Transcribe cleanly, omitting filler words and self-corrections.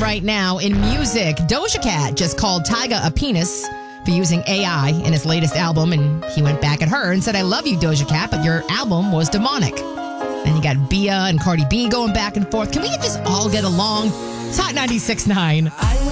right now in music. Doja Cat just called Tyga a penis for using AI in his latest album, and he went back at her and said, I love you, Doja Cat, but your album was demonic. And you got Bia and Cardi B going back and forth. Can we just all get along? It's Hot 96.9.